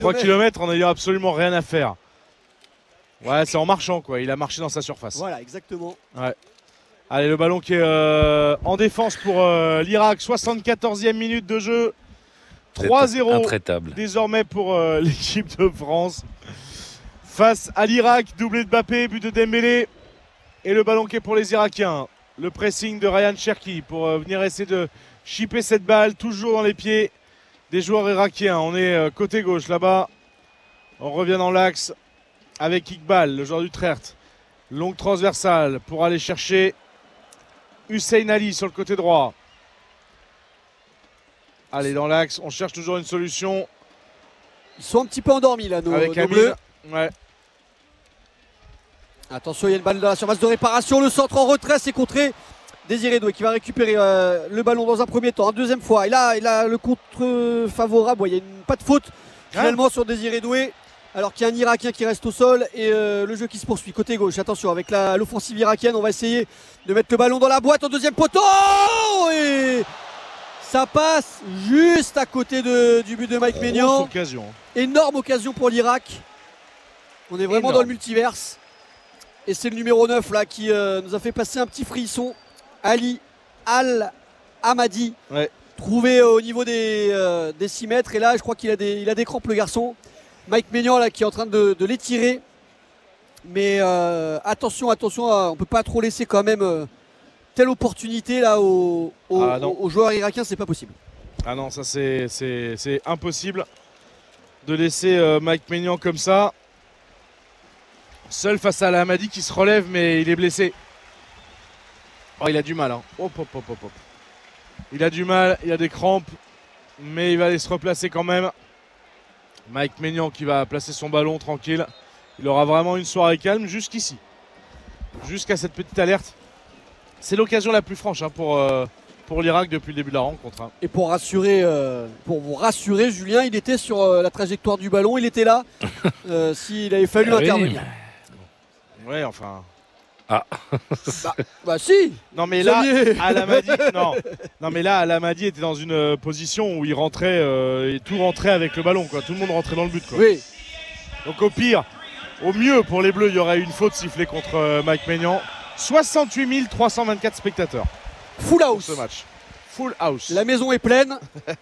3 km en n'ayant absolument rien à faire. Ouais, c'est en marchant quoi, il a marché dans sa surface. Voilà, exactement. Ouais. Allez, le ballon qui est en défense pour l'Irak, 74e minute de jeu. 3-0 désormais pour l'équipe de France. Face à l'Irak, doublé de Mbappé, but de Dembélé. Et le ballon qui est pour les Irakiens. Le pressing de Ryan Cherki pour venir essayer de chipper cette balle, toujours dans les pieds des joueurs irakiens. On est côté gauche là-bas. On revient dans l'axe avec Iqbal, le joueur d'Utrecht. Longue transversale pour aller chercher Hussein Ali sur le côté droit. Allez, dans l'axe, on cherche toujours une solution. Ils sont un petit peu endormis là, nos bleus. Ouais. Attention, il y a une balle dans la surface de réparation. Le centre en retrait, c'est contré. Désiré Doué qui va récupérer le ballon dans un premier temps, une deuxième fois. Et là, il a le contre favorable. Ouais, il y a pas de faute finalement sur Désiré Doué. Alors qu'il y a un Irakien qui reste au sol et le jeu qui se poursuit. Côté gauche, attention, avec l'offensive irakienne, on va essayer de mettre le ballon dans la boîte au deuxième poteau. Et ça passe juste à côté du but de Mike Maignan. Énorme occasion pour l'Irak. On est vraiment dans le multiverse. Et c'est le numéro 9 là qui nous a fait passer un petit frisson. Ali Al-Hamadi, trouvé au niveau des 6 mètres. Et là, je crois qu'il a des crampes, le garçon. Mike Maignan là, qui est en train de l'étirer. Mais attention, on ne peut pas trop laisser quand même telle opportunité là aux joueurs irakiens, c'est pas possible. Ah non, ça c'est impossible de laisser Mike Maignan comme ça. Seul face à Al-Hamadi qui se relève, mais il est blessé. Oh, il a du mal. Hein. Hop. Il a du mal, il a des crampes, mais il va aller se replacer quand même. Mike Maignan qui va placer son ballon tranquille. Il aura vraiment une soirée calme jusqu'ici. Jusqu'à cette petite alerte. C'est l'occasion la plus franche hein, pour l'Irak depuis le début de la rencontre. Hein. Et pour vous rassurer, Julien, il était sur la trajectoire du ballon, il était là. S'il avait fallu intervenir. Ouais, enfin. Ah. bah si. Non mais là, Al-Hamadi était dans une position où il rentrait et tout rentrait avec le ballon, quoi. Tout le monde rentrait dans le but, quoi. Oui. Donc au mieux pour les Bleus, il y aurait une faute sifflée contre Mike Maignan. 68 324 spectateurs. Full house. Ce match. Full house. La maison est pleine.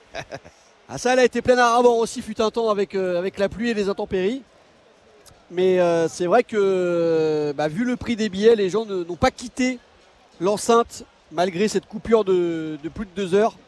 Ça, elle a été pleine à ras-bord aussi, fut un temps avec la pluie et les intempéries. Mais c'est vrai que vu le prix des billets, les gens n'ont pas quitté l'enceinte malgré cette coupure de plus de 2 heures.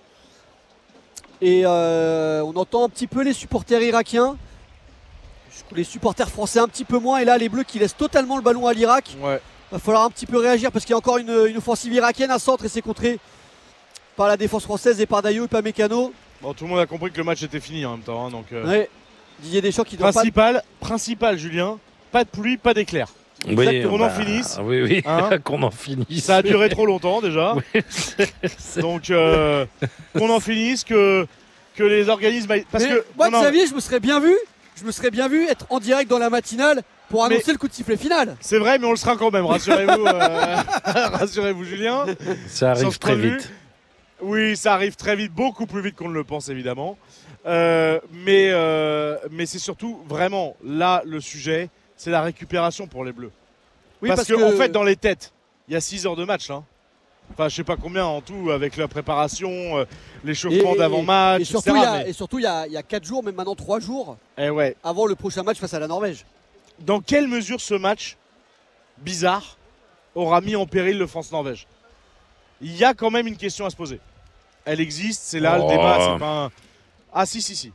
Et on entend un petit peu les supporters irakiens, les supporters français un petit peu moins. Et là, les Bleus qui laissent totalement le ballon à l'Irak. Ouais. Va falloir un petit peu réagir parce qu'il y a encore une offensive irakienne à centre et c'est contré par la défense française et par Dayo Upamecano. Bon, tout le monde a compris que le match était fini en même temps. Hein, donc, ouais. Didier Deschamps qui doit principal, Julien, pas de pluie, pas d'éclair. Oui, qu'on en finisse. Oui, hein qu'on en finisse. Ça a duré trop longtemps déjà. Oui, donc qu'on en finisse, que les organismes. Parce que moi, Xavier, je me serais bien vu être en direct dans la matinale pour annoncer le coup de sifflet final. C'est vrai, mais on le sera quand même, rassurez-vous. Rassurez-vous, Julien. Ça arrive très vite. Oui, ça arrive très vite, beaucoup plus vite qu'on ne le pense, évidemment. Mais c'est surtout, vraiment, là, le sujet, c'est la récupération pour les Bleus. Oui, parce que en fait, dans les têtes, il y a 6 heures de match, là. Enfin, je sais pas combien en tout, avec la préparation, l'échauffement d'avant-match, et surtout, il y a 4 jours, même maintenant 3 jours, ouais. avant le prochain match face à la Norvège. Dans quelle mesure ce match bizarre aura mis en péril le France-Norvège? Il y a quand même une question à se poser. Elle existe, c'est là le débat. C'est pas un... Ah si.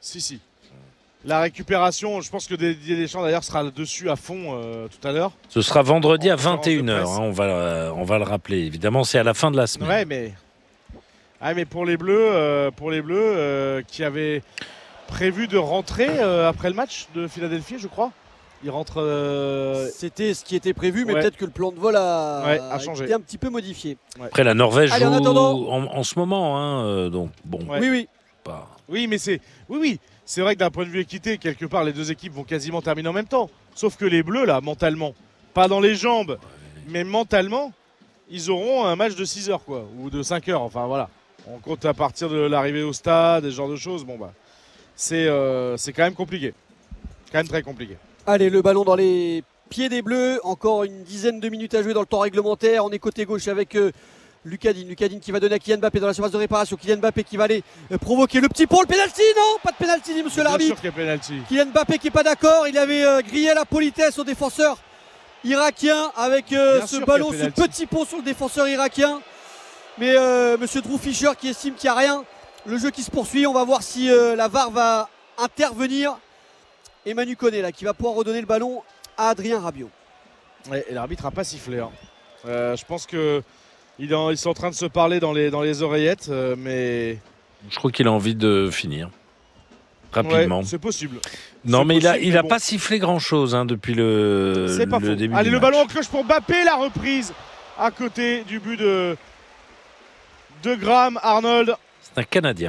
La récupération, je pense que Didier Deschamps d'ailleurs sera dessus à fond tout à l'heure. Ce sera vendredi à 21h, hein, on va le rappeler. Évidemment, c'est à la fin de la semaine. Ouais, mais pour les Bleus qui avaient prévu de rentrer après le match de Philadelphie, je crois. Ils rentrent. C'était ce qui était prévu, mais peut-être que le plan de vol a changé. été un petit peu modifié. Ouais. Après, la Norvège joue en en ce moment, hein, donc bon. Oui. Pas... Oui, mais c'est vrai que d'un point de vue équité, quelque part, les deux équipes vont quasiment terminer en même temps. Sauf que les Bleus, là, mentalement, pas dans les jambes, mais mentalement, ils auront un match de 6 heures, quoi, ou de 5 heures. Enfin, voilà. On compte à partir de l'arrivée au stade, ce genre de choses. Bon, c'est quand même compliqué. Quand même très compliqué. Allez, le ballon dans les pieds des Bleus. Encore une dizaine de minutes à jouer dans le temps réglementaire. On est côté gauche avec Lucadine. Lucadine qui va donner à Kylian Mbappé dans la surface de réparation. Kylian Mbappé qui va aller provoquer le petit pont. Le pénalty, non, pas de pénalty, dit monsieur l'arbitre. Bien sûr qu'il y a pénalty. Kylian Mbappé qui n'est pas d'accord. Il avait grillé la politesse au défenseur irakien avec ce ballon, ce petit pont sur le défenseur irakien. Mais monsieur Drew Fischer qui estime qu'il n'y a rien. Le jeu qui se poursuit. On va voir si la VAR va intervenir. Et Manu Koné là, qui va pouvoir redonner le ballon à Adrien Rabiot. Ouais, et l'arbitre n'a pas sifflé. Hein. Je pense qu'ils sont en train de se parler dans les oreillettes, mais... Je crois qu'il a envie de finir rapidement. Ouais, c'est possible. Non, mais il n'a pas sifflé grand-chose depuis le début. Allez, du le match. ballon en cloche pour Mbappé, la reprise à côté du but de Graham Arnold. C'est un Canadien.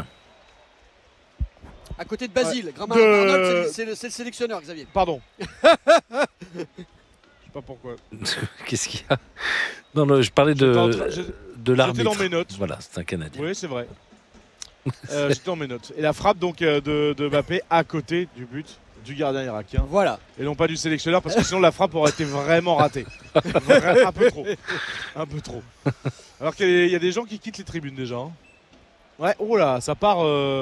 À côté de Basile. Graham Arnold, c'est le sélectionneur, Xavier. Pardon. Je sais pas pourquoi. Qu'est-ce qu'il y a? Non, je parlais de l'arbitre. J'étais dans mes notes. Voilà, c'est un Canadien. Oui, c'est vrai. J'étais dans mes notes. Et la frappe donc de Mbappé à côté du but du gardien irakien. Voilà. Et non pas du sélectionneur, parce que sinon la frappe aurait été vraiment ratée. Un peu trop. Un peu trop. Alors qu'il y a des gens qui quittent les tribunes déjà. Hein. Ouais, oh là, ça part...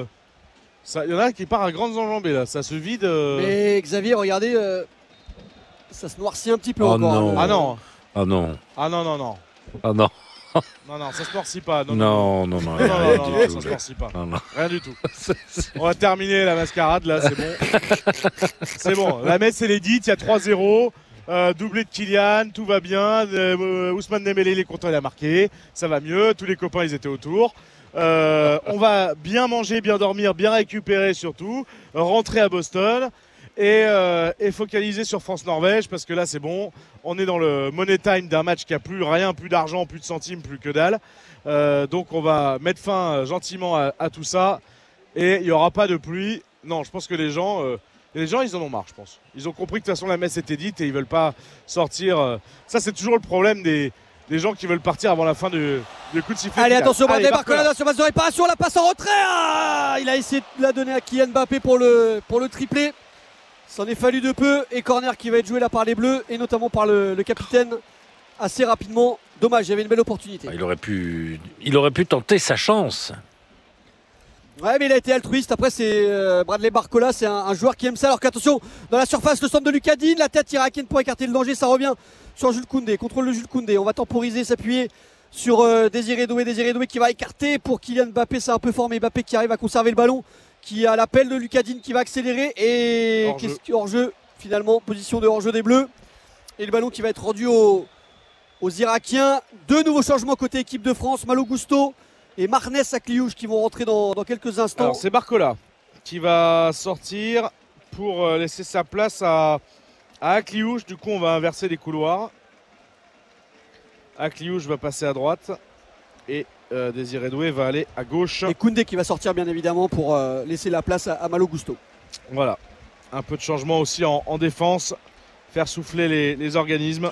Il y en a qui part à grandes enjambées là, ça se vide. Mais Xavier, regardez, ça se noircit un petit peu Oh encore. non. Ah non. Ah non. Ah non, non, non. Ah non. Non, ça se noircit pas. Non, ça se noircit pas. Non. Rien du tout. On va terminer la mascarade là, c'est bon. C'est bon, la messe elle est dite, il y a 3-0. Doublé de Kylian, tout va bien. Ousmane Dembélé, il est content, il a marqué. Ça va mieux, tous les copains ils étaient autour. On va bien manger, bien dormir, bien récupérer surtout, rentrer à Boston et focaliser sur France-Norvège parce que là c'est bon, on est dans le money time d'un match qui a plus rien, plus d'argent, plus de centimes, plus que dalle. Donc on va mettre fin gentiment à tout ça et il n'y aura pas de pluie. Non, je pense que les gens ils en ont marre, je pense. Ils ont compris que de toute façon la messe était dite et ils veulent pas sortir. Ça c'est toujours le problème des gens qui veulent partir avant la fin du coup de sifflet. Allez, attention, Bradley Barcola dans la surface de réparation, la passe en retrait. Il a essayé de la donner à Kylian Mbappé pour le triplé. S'en est fallu de peu. Et corner qui va être joué là par les Bleus et notamment par le capitaine assez rapidement. Dommage, il y avait une belle opportunité. Il aurait pu tenter sa chance. Ouais, mais il a été altruiste. Après, c'est Bradley Barcola, c'est un joueur qui aime ça. Alors qu'attention, dans la surface, le centre de Lucadine, la tête irakienne pour écarter le danger, ça revient sur Jules Koundé. Contrôle de Jules Koundé. On va temporiser, s'appuyer sur Désiré Doué. Désiré Doué qui va écarter pour Kylian Mbappé. C'est un peu fort, mais Mbappé qui arrive à conserver le ballon, qui a l'appel de Lucadine qui va accélérer. Et hors-jeu, finalement, position de hors-jeu des Bleus. Et le ballon qui va être rendu aux Irakiens. Deux nouveaux changements côté équipe de France. Malo Gusto et Marnes Akliouche qui vont rentrer dans quelques instants. Alors c'est Barcola qui va sortir pour laisser sa place à Akliouche. Du coup on va inverser les couloirs. Akliouche va passer à droite et Désiré Doué va aller à gauche. Et Koundé qui va sortir bien évidemment pour laisser la place à Malo Gusto. Voilà, un peu de changement aussi en défense, faire souffler les organismes.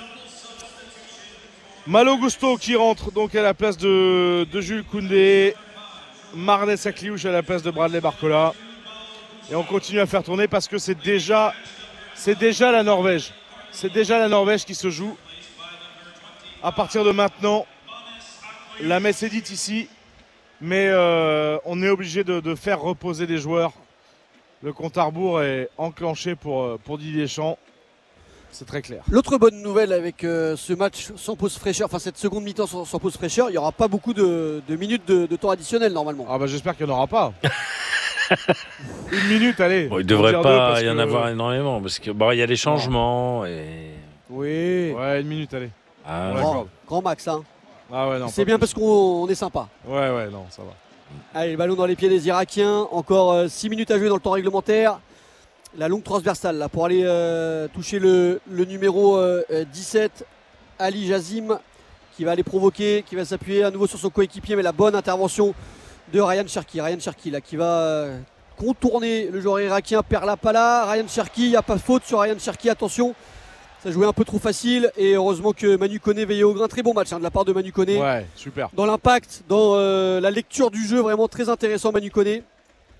Malo Gusto qui rentre donc à la place de Jules Koundé. Marnes Akliouche à la place de Bradley Barcola. Et on continue à faire tourner parce que c'est déjà la Norvège. C'est déjà la Norvège qui se joue. À partir de maintenant, la messe est dite ici. Mais on est obligé de faire reposer les joueurs. Le compte à rebours est enclenché pour Didier Deschamps. C'est très clair. L'autre bonne nouvelle avec ce match sans pause fraîcheur, enfin cette seconde mi-temps sans pause fraîcheur, il n'y aura pas beaucoup de minutes de temps additionnel normalement. Ah bah j'espère qu'il n'y en aura pas. Une minute, allez. Bon, il ne devrait pas y en avoir énormément parce qu'il y a des changements. Et... Oui. Ouais, une minute, allez. Ah, grand max. Hein. Ah ouais, non. C'est bien parce qu'on est sympa. Ouais, non, ça va. Allez, le ballon dans les pieds des Irakiens. Encore 6 minutes à jouer dans le temps réglementaire. La longue transversale là, pour aller toucher le numéro 17, Ali Jazim, qui va aller provoquer, qui va s'appuyer à nouveau sur son coéquipier, mais la bonne intervention de Ryan Cherki. Ryan Cherki là, qui va contourner le joueur irakien Perla Pala. Ryan Cherki, il n'y a pas de faute sur Ryan Cherki, attention. Ça jouait un peu trop facile et heureusement que Manu Koné veillait au grain. Très bon match de la part de Manu Koné. Ouais, super. Dans l'impact, dans la lecture du jeu, vraiment très intéressant Manu Koné.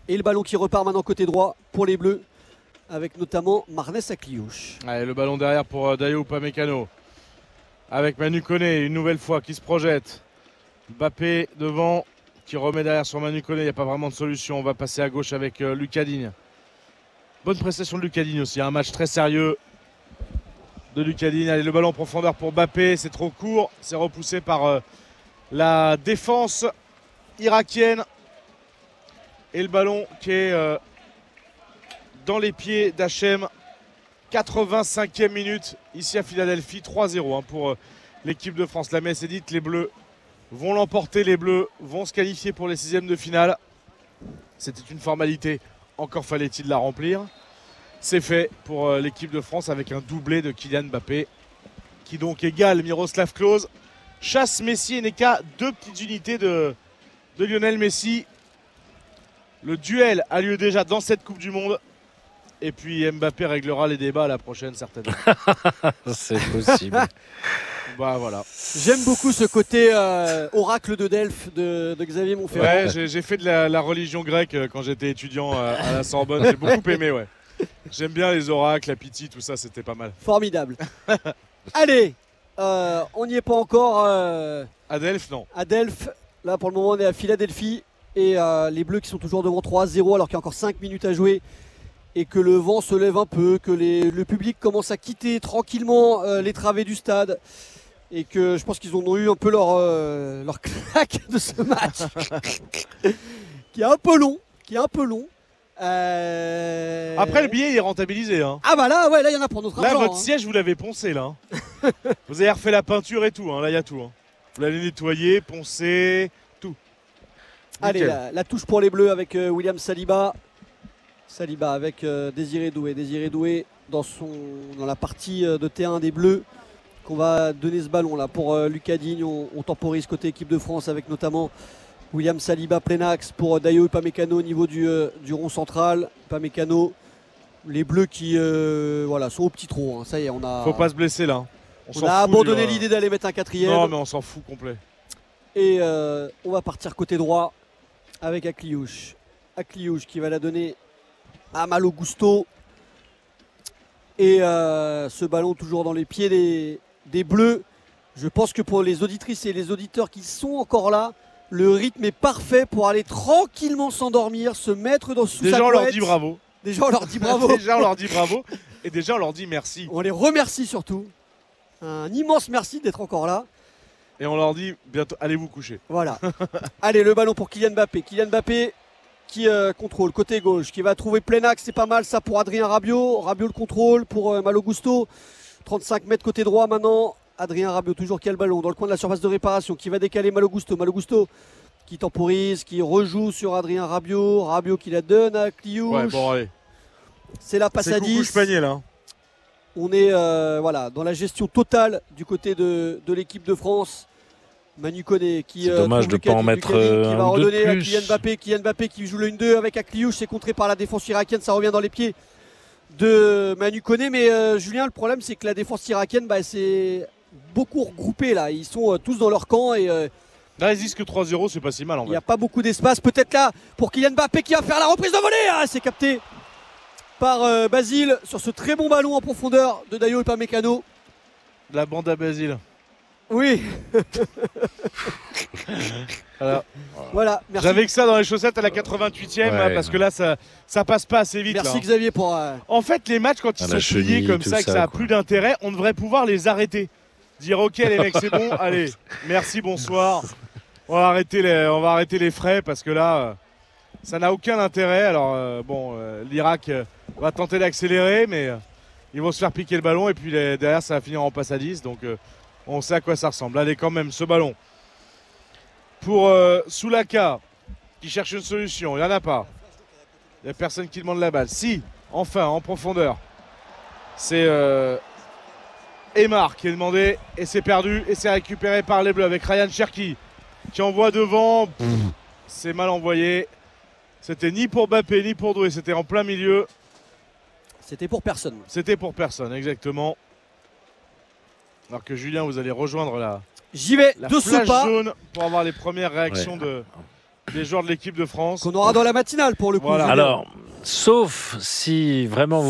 Et le ballon qui repart maintenant côté droit pour les Bleus, avec notamment Marnès Akliouche. Allez, le ballon derrière pour Dayo Upamecano. Avec Manu Koné, une nouvelle fois, qui se projette. Mbappé devant, qui remet derrière sur Manu Koné. Il n'y a pas vraiment de solution. On va passer à gauche avec Lucas Digne. Bonne prestation de Lucas Digne aussi. Un match très sérieux de Lucas Digne. Allez, le ballon en profondeur pour Mbappé. C'est trop court. C'est repoussé par la défense irakienne. Et le ballon qui est dans les pieds d'Hachem. 85e minute ici à Philadelphie. 3-0 pour l'équipe de France. La messe est dite, les Bleus vont l'emporter. Les Bleus vont se qualifier pour les 6e de finale. C'était une formalité. Encore fallait-il la remplir. C'est fait pour l'équipe de France avec un doublé de Kylian Mbappé qui donc égale Miroslav Klose. Chasse Messi et n'est qu'à 2 petites unités de Lionel Messi. Le duel a lieu déjà dans cette Coupe du Monde. Et puis Mbappé réglera les débats à la prochaine certainement. C'est possible. Bah voilà. J'aime beaucoup ce côté oracle de Delphes de Xavier Monferrand. Ouais, j'ai fait de la religion grecque quand j'étais étudiant à la Sorbonne. J'ai beaucoup aimé, ouais. J'aime bien les oracles, la Pythie, tout ça, c'était pas mal. Formidable. Allez, on n'y est pas encore. À Delphes, non. À Delphes, là pour le moment on est à Philadelphie. Et les Bleus qui sont toujours devant 3-0 alors qu'il y a encore 5 minutes à jouer. Et que le vent se lève un peu, que le public commence à quitter tranquillement les travées du stade. Et que je pense qu'ils ont eu un peu leur claque de ce match. qui est un peu long. Après, le billet il est rentabilisé. Hein. Ah bah là, ouais, là il y en a pour notre argent. Là, votre siège, vous l'avez poncé, là. Vous avez refait la peinture et tout. Hein. Là, il y a tout. Hein. Vous l'avez nettoyé, poncé, tout. Allez, la touche pour les Bleus avec William Saliba. Saliba avec Désiré Doué. Désiré Doué dans la partie de T1 des Bleus. Qu'on va donner ce ballon là pour Lucas Digne. On temporise côté équipe de France avec notamment William Saliba plein axe pour Dayo Upamecano au niveau du rond central. Upamecano, les Bleus qui sont au petit trot. Hein. Ça y est, on a. Faut pas se blesser là. On a abandonné l'idée d'aller mettre un 4e. Non, mais on s'en fout complet. Et on va partir côté droit avec Akliouche. Akliouche qui va la donner à Malo Gusto. Et ce ballon toujours dans les pieds des Bleus. Je pense que pour les auditrices et les auditeurs qui sont encore là, le rythme est parfait pour aller tranquillement s'endormir, se mettre sous sa couette. Déjà on leur dit bravo. Déjà on leur dit bravo. Déjà on leur dit bravo. Et déjà on leur dit merci. On les remercie surtout. Un immense merci d'être encore là. Et on leur dit bientôt, allez vous coucher. Voilà. Allez, le ballon pour Kylian Mbappé. Kylian Mbappé qui contrôle côté gauche, qui va trouver plein axe, c'est pas mal ça pour Adrien Rabiot. Rabiot le contrôle pour Malo Gusto. 35 mètres côté droit maintenant. Adrien Rabiot toujours qui a le ballon dans le coin de la surface de réparation, qui va décaler Malo Gusto. Malo Gusto qui temporise, qui rejoue sur Adrien Rabiot. Rabiot qui la donne à Kliouche. Ouais, bon allez. C'est la passe à 10. Panier, là. On est dans la gestion totale du côté de l'équipe de France. Manu Koné qui c'est dommage de ne pas en mettre qui va redonner à plus. Kylian Mbappé qui joue le 1-2 avec Akliouche. C'est contré par la défense irakienne, ça revient dans les pieds de Manu Koné. Mais Julien, le problème c'est que la défense irakienne c'est beaucoup regroupé là. Ils sont tous dans leur camp et là ils disent que 3-0 c'est pas si mal en il vrai. n'y a pas beaucoup d'espace. Peut-être là pour Kylian Mbappé qui va faire la reprise de volée. C'est capté par Basile sur ce très bon ballon en profondeur de Dayo Upamecano. La bande à Basile. Oui. Voilà, merci. J'avais que ça dans les chaussettes à la 88e parce que là ça passe pas assez vite. Merci là. Xavier pour. En fait, les matchs quand ils sont pliés comme ça et que ça a plus d'intérêt, on devrait pouvoir les arrêter. Dire ok les mecs c'est bon, allez, merci, bonsoir. On va arrêter les frais parce que là ça n'a aucun intérêt. Alors l'Irak va tenter d'accélérer mais ils vont se faire piquer le ballon et puis derrière ça va finir en passe à 10 donc on sait à quoi ça ressemble. Allez quand même ce ballon pour Soulaka qui cherche une solution. Il n'y en a pas. Il n'y a personne qui demande la balle. Si, enfin, en profondeur. C'est Aymar qui est demandé et c'est perdu et c'est récupéré par les Bleus avec Ryan Cherki qui envoie devant. C'est mal envoyé. C'était ni pour Mbappé ni pour Doué. C'était en plein milieu. C'était pour personne. C'était pour personne, exactement. Alors que Julien, vous allez rejoindre J'y vais la de ce flash pas jaune pour avoir les premières réactions des joueurs de l'équipe de France. Qu'on aura dans la matinale pour le coup. Voilà. Alors, sauf si vraiment vous